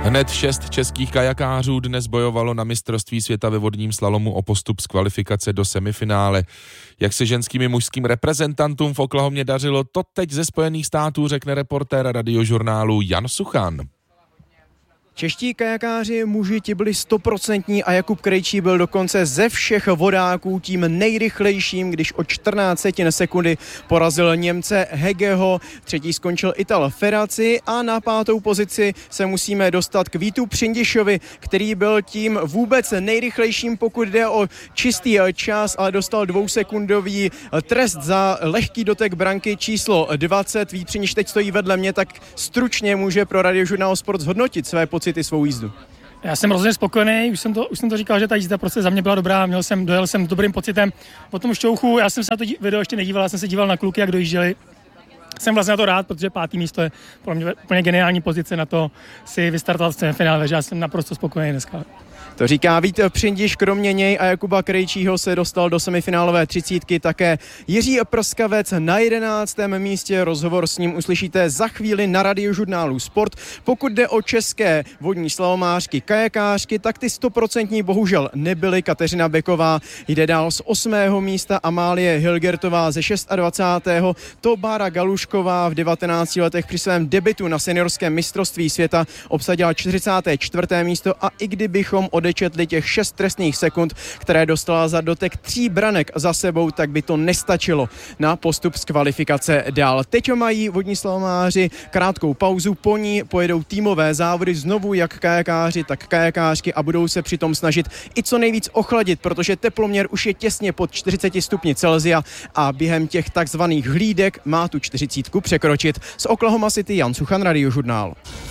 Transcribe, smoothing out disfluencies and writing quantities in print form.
Hned 6 českých kajakářů dnes bojovalo na mistrovství světa ve vodním slalomu o postup z kvalifikace do semifinále. Jak se ženským i mužským reprezentantům v Oklahomě dařilo, to teď ze Spojených států řekne reportér Radiožurnálu Jan Suchan. Čeští kajakáři muži ti byli 100% a Jakub Krejčí byl dokonce ze všech vodáků tím nejrychlejším, když o 14 sekundy porazil Němce Hegeho. Třetí skončil Ital Ferraci a na 5. pozici se musíme dostat k Vítu Přindišovi, který byl tím vůbec nejrychlejším, pokud jde o čistý čas, ale dostal 2sekundový trest za lehký dotek branky číslo 20. Vít Přindiš teď stojí vedle mě, tak stručně může pro Radiožurnál Sport zhodnotit své pocity, svou jízdu. Já jsem hrozně spokojený, už jsem to říkal, že ta jízda prostě za mě byla dobrá, dojel jsem s dobrým pocitem. Po tom šťouchu, já jsem se na to video ještě nedíval, já jsem se díval na kluky, jak dojížděli. Jsem vlastně na to rád, protože 5. místo je pro mě úplně geniální pozice na to si vystartovat v semifinále, takže já jsem naprosto spokojený dneska. To říká Vít Přindiš, kromě něj a Jakuba Krejčího se dostal do semifinálové 30 také Jiří Prskavec na 11. místě. Rozhovor s ním uslyšíte za chvíli na Radiožurnálu Sport. Pokud jde o české vodní slalomářky, kajakářky, tak ty 100% bohužel nebyly. Kateřina Beková jde dál z 8. místa, Amálie Hilgertová ze 26. To Bára Galušková v 19 letech při svém debutu na seniorském mistrovství světa obsadila 44. místo a i kdybychom odečetli těch 6 trestných sekund, které dostala za dotek 3 branek za sebou, tak by to nestačilo na postup z kvalifikace dál. Teď mají vodní slalomáři krátkou pauzu, po ní pojedou týmové závody znovu jak kajakáři, tak kajakářky a budou se přitom snažit i co nejvíc ochladit, protože teploměr už je těsně pod 40 stupni Celsia a během těch takzvaných hlídek má tu 40 překročit. Z Oklahoma City Jan Suchan, Radiožurnál.